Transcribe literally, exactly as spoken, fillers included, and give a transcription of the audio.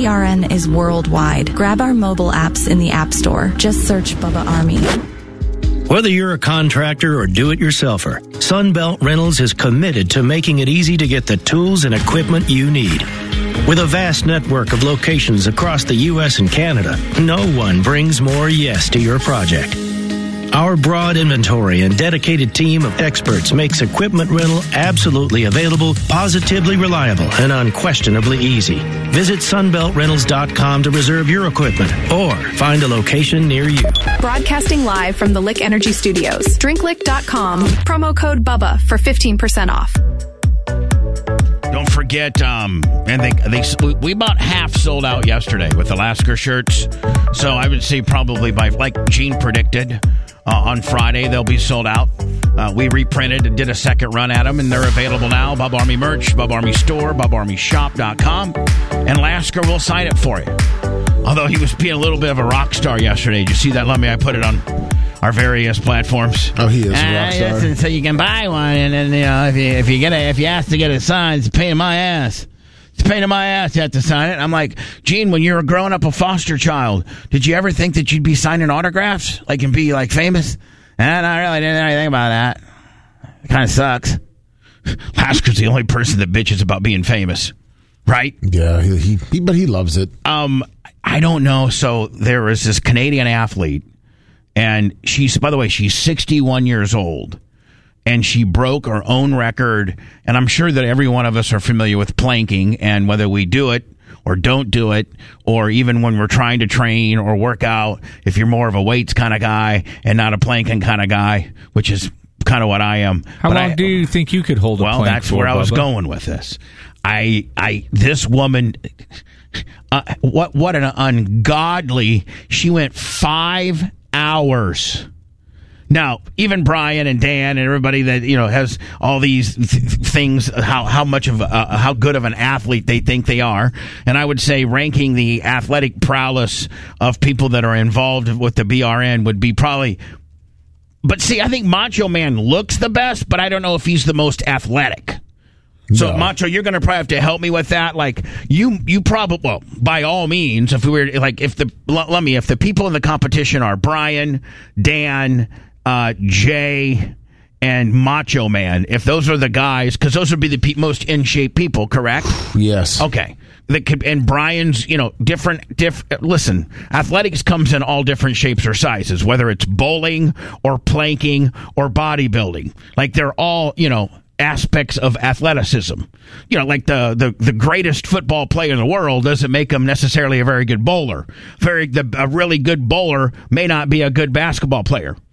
B R N is worldwide. Grab our mobile apps in the App Store. Just search Bubba Army. Whether you're a contractor or do-it-yourselfer, Sunbelt Rentals is committed to making it easy to get the tools and equipment you need. With a vast network of locations across the U S and Canada, no one brings more yes to your project. Our broad inventory and dedicated team of experts makes equipment rental absolutely available, positively reliable, and unquestionably easy. Visit sunbelt rentals dot com to reserve your equipment or find a location near you. Broadcasting live from the Lick Energy Studios. drink lick dot com. Promo code BUBBA for fifteen percent off. Don't forget, um, and they, they we about half sold out yesterday with the Lasker shirts. So I would say probably by, like Gene predicted, uh, on Friday they'll be sold out. Uh, we reprinted and did a second run at them, and they're available now. Bubba Army merch, Bubba Army store, bubba army shop dot com, and Lasker will sign it for you. Although he was being a little bit of a rock star yesterday. Did you see that? Let me, I put it on our various platforms. Oh, he is a rock uh, star. Listen, so you can buy one, and then you know if you if you get a, if you ask to get it signed, it's a pain in my ass. It's a pain in my ass. You have to sign it. I'm like, Gene, when you were growing up a foster child, did you ever think that you'd be signing autographs, like and be like famous? And I really didn't know anything about that. It kind of sucks. Lasker's the only person that bitches about being famous, right? Yeah, he, he but he loves it. Um, I don't know. So there was this Canadian athlete. And she's, by the way, she's sixty-one years old, and she broke her own record. And I'm sure that every one of us are familiar with planking, and whether we do it or don't do it, or even when we're trying to train or work out, if you're more of a weights kind of guy and not a planking kind of guy, which is kind of what I am. How but long I, do you think you could hold a well, plank that's for, where I was Bubba? going with this. I, I, this woman, uh, what, what an ungodly, she went five hours. Now, even Brian and Dan and everybody that, you know, has all these th- things, how how much of uh, how good of an athlete they think they are, and I would say ranking the athletic prowess of people that are involved with the B R N would be probably. But see, I think Macho Man looks the best, but I don't know if he's the most athletic. So, no. Macho, you're going to probably have to help me with that. Like, you you probably, well, by all means, if we were, like, if the, let me, if the people in the competition are Brian, Dan, uh, Jay, and Macho Man, if those are the guys, because those would be the pe- most in-shape people, correct? Yes. Okay. That could, and Brian's, you know, different, diff, listen, athletics comes in all different shapes or sizes, whether it's bowling or planking or bodybuilding. Like, they're all, you know, aspects of athleticism. You know, like the, the, the greatest football player in the world doesn't make him necessarily a very good bowler. Very the, a really good bowler may not be a good basketball player.